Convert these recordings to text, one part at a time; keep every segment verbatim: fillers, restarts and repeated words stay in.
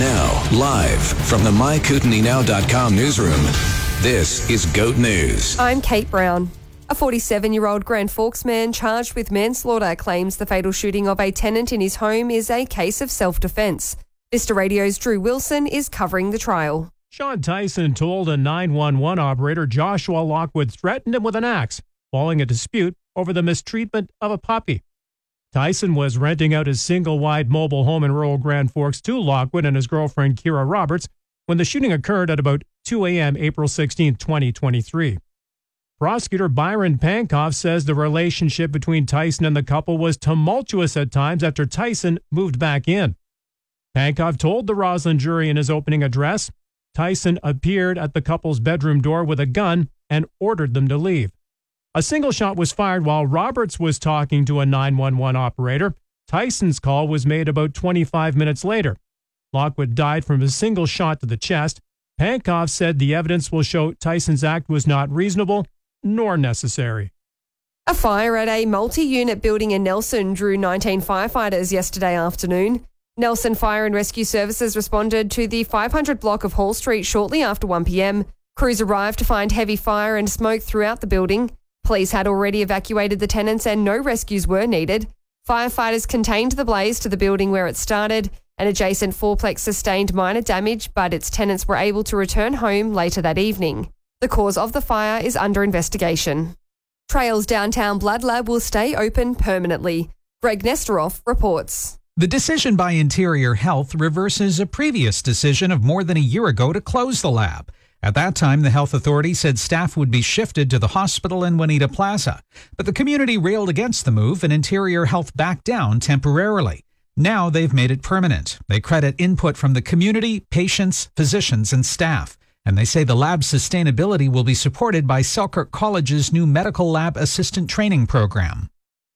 Now, live from the my kootenai now dot com newsroom, this is GOAT News. I'm Kate Brown. A forty-seven-year-old Grand Forks man charged with manslaughter claims the fatal shooting of a tenant in his home is a case of self-defence. Vista Radio's Drew Wilson is covering the trial. Sean Tyson told a nine one one operator Joshua Lockwood threatened him with an axe following a dispute over the mistreatment of a puppy. Tyson was renting out his single-wide mobile home in rural Grand Forks to Lockwood and his girlfriend Kira Roberts when the shooting occurred at about two a.m. April sixteenth, twenty twenty-three. Prosecutor Byron Pankoff says the relationship between Tyson and the couple was tumultuous at times after Tyson moved back in. Pankoff told the Roslyn jury in his opening address, Tyson appeared at the couple's bedroom door with a gun and ordered them to leave. A single shot was fired while Roberts was talking to a nine one one operator. Tyson's call was made about twenty-five minutes later. Lockwood died from a single shot to the chest. Pankoff said the evidence will show Tyson's act was not reasonable nor necessary. A fire at a multi-unit building in Nelson drew nineteen firefighters yesterday afternoon. Nelson Fire and Rescue Services responded to the five hundred block of Hall Street shortly after one p.m. Crews arrived to find heavy fire and smoke throughout the building. Police had already evacuated the tenants and no rescues were needed. Firefighters contained the blaze to the building where it started. An adjacent fourplex sustained minor damage, but its tenants were able to return home later that evening. The cause of the fire is under investigation. Trails Downtown Blood Lab will stay open permanently. Greg Nesteroff reports. The decision by Interior Health reverses a previous decision of more than a year ago to close the lab. At that time, the health authority said staff would be shifted to the hospital in Juanita Plaza. But the community railed against the move and Interior Health backed down temporarily. Now they've made it permanent. They credit input from the community, patients, physicians, and staff. And they say the lab's sustainability will be supported by Selkirk College's new medical lab assistant training program.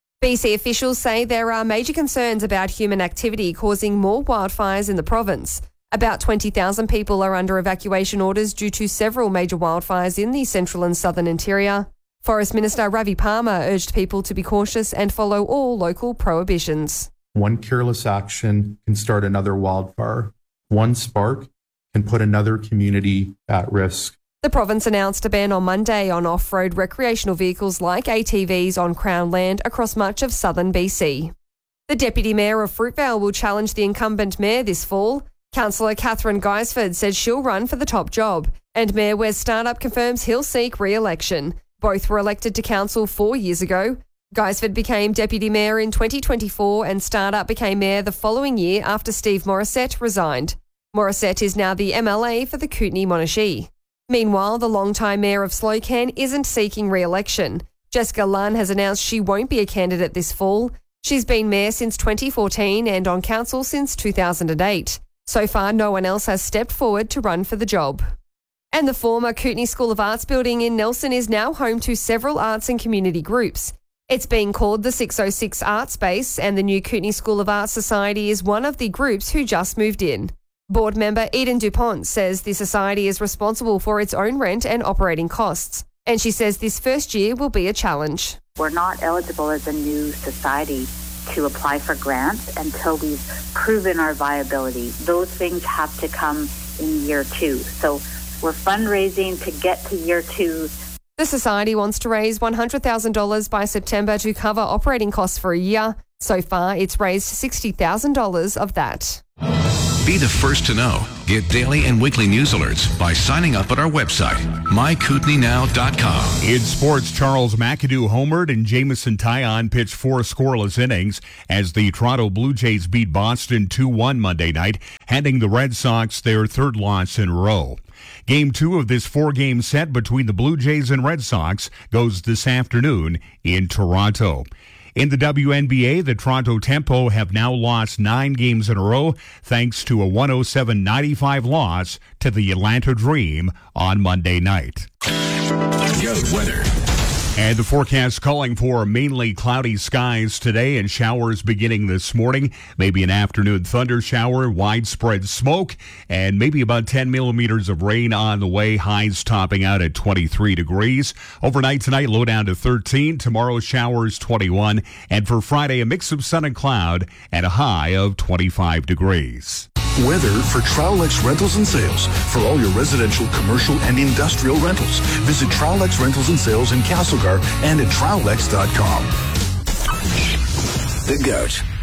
B C officials say there are major concerns about human activity causing more wildfires in the province. About twenty thousand people are under evacuation orders due to several major wildfires in the central and southern interior. Forest Minister Ravi Palmer urged people to be cautious and follow all local prohibitions. One careless action can start another wildfire. One spark can put another community at risk. The province announced a ban on Monday on off-road recreational vehicles like A T Vs on Crown land across much of southern B C. The Deputy Mayor of Fruitvale will challenge the incumbent mayor this fall. Councillor Catherine Guisford said she'll run for the top job, and Mayor Wes Startup confirms he'll seek re-election. Both were elected to council four years ago. Guisford became Deputy Mayor in twenty twenty-four and Startup became Mayor the following year after Steve Morissette resigned. Morissette is now the M L A for the Kootenay-Monashee. Meanwhile, the longtime Mayor of Slocan isn't seeking re-election. Jessica Lunn has announced she won't be a candidate this fall. She's been Mayor since twenty fourteen and on council since two thousand eight. So far, no one else has stepped forward to run for the job. And the former Kootenay School of Arts building in Nelson is now home to several arts and community groups. It's being called the six oh six Art Space, and the new Kootenay School of Arts Society is one of the groups who just moved in. Board member Eden Dupont says the society is responsible for its own rent and operating costs, and she says this first year will be a challenge. We're not eligible as a new society to apply for grants until we've proven our viability. Those things have to come in year two. So we're fundraising to get to year two. The society wants to raise one hundred thousand dollars by September to cover operating costs for a year. So far, it's raised sixty thousand dollars of that. Be the first to know. Get daily and weekly news alerts by signing up at our website, my kootenai now dot com. In sports, Charles McAdoo homered and Jamison Taillon pitched four scoreless innings as the Toronto Blue Jays beat Boston two one Monday night, handing the Red Sox their third loss in a row. Game two of this four-game set between the Blue Jays and Red Sox goes this afternoon in Toronto. In the W N B A, the Toronto Tempo have now lost nine games in a row thanks to a one oh seven ninety-five loss to the Atlanta Dream on Monday night. Goat weather. And the forecast calling for mainly cloudy skies today and showers beginning this morning. Maybe an afternoon thunder shower, widespread smoke, and maybe about ten millimeters of rain on the way. Highs topping out at twenty-three degrees. Overnight tonight, low down to thirteen. Tomorrow, showers twenty-one. And for Friday, a mix of sun and cloud and a high of twenty-five degrees. Weather for Trowlex Rentals and Sales. For all your residential, commercial, and industrial rentals, visit Trowlex Rentals and Sales in Castlegar and at trowlex dot com. The Gout.